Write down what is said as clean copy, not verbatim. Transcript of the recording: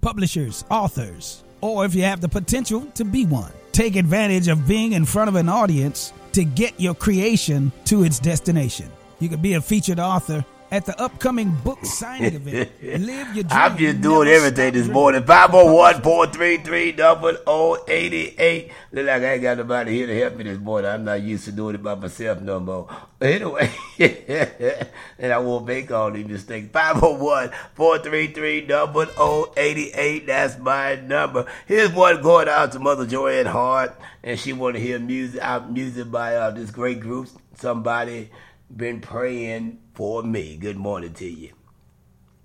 publishers, authors, or if you have the potential to be one. Take advantage of being in front of an audience to get your creation to its destination. You could be a featured author at the upcoming book signing event. Live your dream. I'm just doing everything this morning. 501-433-0088. Look like I ain't got nobody here to help me this morning. I'm not used to doing it by myself no more. Anyway, and I won't make all these mistakes. 501-433-0088. That's my number. Here's one going out to Mother Joanne Hart, and she want to hear music by this great group, Somebody Been Praying for Me. Good morning to you.